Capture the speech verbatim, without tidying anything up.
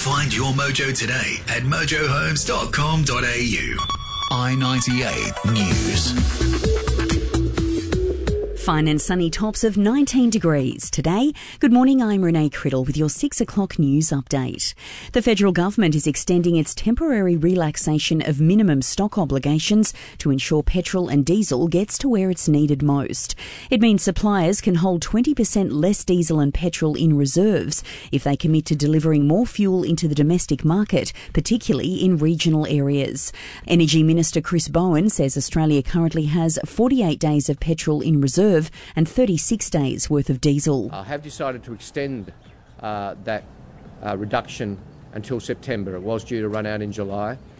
Find your mojo today at mojo homes dot com dot a u. I ninety-eight News. Fine and sunny tops of nineteen degrees today. Good morning, I'm Renee Criddle with your six o'clock news update. The federal government is extending its temporary relaxation of minimum stock obligations to ensure petrol and diesel gets to where it's needed most. It means suppliers can hold twenty percent less diesel and petrol in reserves if they commit to delivering more fuel into the domestic market, particularly in regional areas. Energy Minister Chris Bowen says Australia currently has forty-eight days of petrol in reserve and thirty-six days worth of diesel. I have decided to extend uh, that uh, reduction until September. It was due to run out in July.